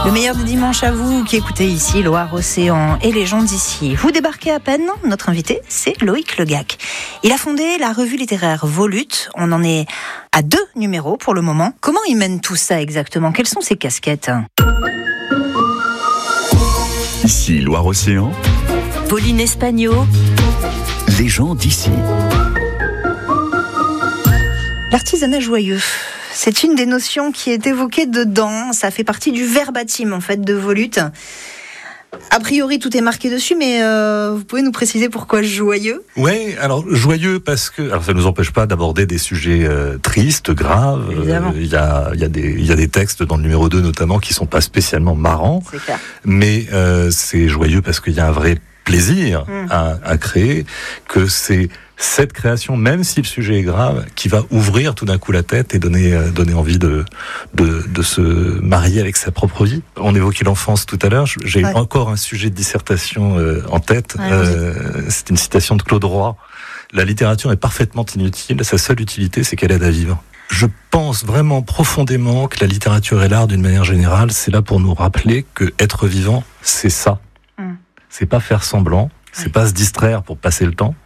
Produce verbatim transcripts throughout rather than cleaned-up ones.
Le meilleur des dimanches à vous qui écoutez ici Loire-Océan et les gens d'ici. Vous débarquez à peine, notre invité, c'est Loïc Legac. Il a fondé la revue littéraire Volute. On en est à deux numéros pour le moment. Comment il mène tout ça exactement ? Quelles sont ses casquettes ? Ici Loire-Océan. Pauline Espagno. Les gens d'ici. L'artisanat joyeux. C'est une des notions qui est évoquée dedans. Ça fait partie du verbatim en fait de Volute. A priori, tout est marqué dessus, mais euh, vous pouvez nous préciser pourquoi joyeux ? Oui, alors joyeux parce que alors ça ne nous empêche pas d'aborder des sujets euh, tristes, graves. Évidemment. Il euh, y a il y a des il y a des textes dans le numéro deux notamment qui sont pas spécialement marrants. C'est clair. Mais euh, c'est joyeux parce qu'il y a un vrai plaisir mmh. à, à créer, que c'est cette création, même si le sujet est grave, qui va ouvrir tout d'un coup la tête et donner euh, donner envie de, de de se marier avec sa propre vie. On évoquait l'enfance tout à l'heure. J'ai ouais. encore un sujet de dissertation euh, en tête. Ouais, euh, c'est une citation de Claude Roy. La littérature est parfaitement inutile. Sa seule utilité, c'est qu'elle aide à vivre. Je pense vraiment profondément que la littérature et l'art, d'une manière générale, c'est là pour nous rappeler que être vivant, c'est ça. Mm. C'est pas faire semblant. C'est ouais. pas se distraire pour passer le temps.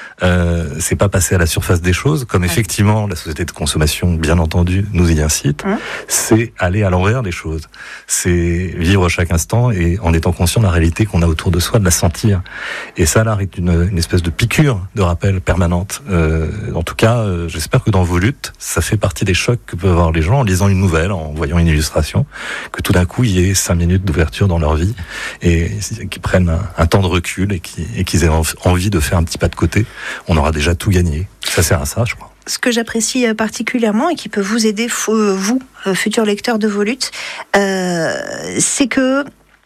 Euh, c'est pas passer à la surface des choses, comme ouais. effectivement la société de consommation, bien entendu, nous y incite. Mmh. C'est aller à l'envers des choses. C'est vivre chaque instant et en étant conscient de la réalité qu'on a autour de soi, de la sentir. Et ça, l'art est une, une espèce de piqûre de rappel permanente. Euh, en tout cas, euh, j'espère que dans Volute, ça fait partie des chocs que peuvent avoir les gens en lisant une nouvelle, en voyant une illustration, que tout d'un coup, il y ait cinq minutes d'ouverture dans leur vie et qu'ils prennent un, un temps de recul et qu'ils, et qu'ils aient envie de faire un petit pas de côté. On aura déjà tout gagné. Ça sert à ça, je crois. Ce que j'apprécie particulièrement et qui peut vous aider, vous, futurs lecteurs de Volute, euh, c'est que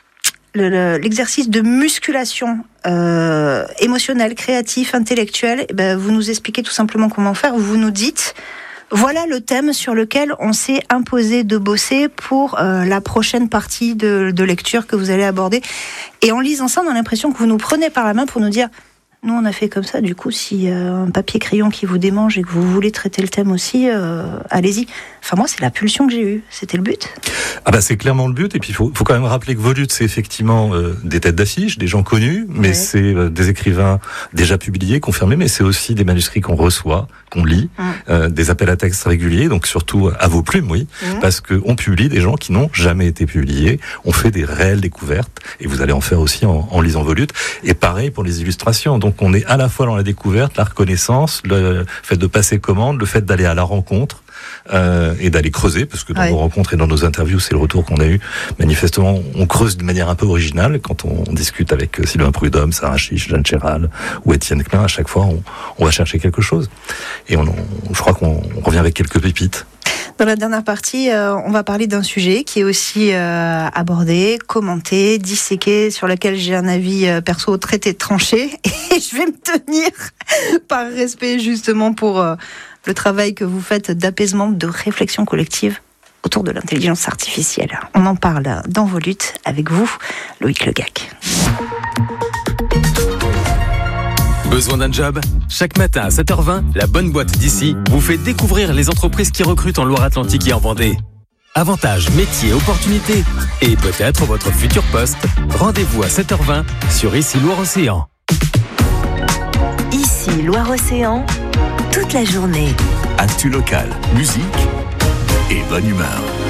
le, le, l'exercice de musculation euh, émotionnelle, créatif, intellectuelle, eh ben, vous nous expliquez tout simplement comment faire. Vous nous dites, voilà le thème sur lequel on s'est imposé de bosser pour euh, la prochaine partie de, de lecture que vous allez aborder. Et en lisant ça, on a l'impression que vous nous prenez par la main pour nous dire... Nous, on a fait comme ça. Du coup, si euh, un papier-crayon qui vous démange et que vous voulez traiter le thème aussi, euh, allez-y. Enfin, moi, c'est la pulsion que j'ai eue. C'était le but. Ah bah, c'est clairement le but. Et puis, il faut, faut quand même rappeler que Volute, c'est effectivement euh, des têtes d'affiche, des gens connus, mais ouais. c'est euh, des écrivains déjà publiés, confirmés, mais c'est aussi des manuscrits qu'on reçoit, qu'on lit, mmh. euh, des appels à textes réguliers, donc surtout à vos plumes, oui, mmh. parce qu'on publie des gens qui n'ont jamais été publiés. On fait des réelles découvertes, et vous allez en faire aussi en, en lisant Volute. Et pareil pour les illustrations. Donc, on est à la fois dans la découverte, la reconnaissance, le fait de passer commande, le fait d'aller à la rencontre euh, et d'aller creuser, parce que dans ouais. nos rencontres et dans nos interviews, c'est le retour qu'on a eu. Manifestement, on creuse de manière un peu originale quand on discute avec Sylvain Prudhomme, Sarah Chiche, Jeanne Chéral ou Étienne Klein. À chaque fois, on, on va chercher quelque chose. Et on, on, je crois qu'on on revient avec quelques pépites. Dans la dernière partie, euh, on va parler d'un sujet qui est aussi euh, abordé, commenté, disséqué, sur lequel j'ai un avis euh, perso traité, tranché, et je vais me tenir par respect justement pour euh, le travail que vous faites d'apaisement, de réflexion collective autour de l'intelligence artificielle. On en parle dans Volute avec vous, Loïc Legac. Besoin d'un job ? Chaque matin à sept heures vingt, la bonne boîte d'ici vous fait découvrir les entreprises qui recrutent en Loire-Atlantique et en Vendée. Avantages, métiers, opportunités et peut-être votre futur poste. Rendez-vous à sept heures vingt sur Ici Loire-Océan. Ici Loire-Océan, toute la journée. Actu local, musique et bonne humeur.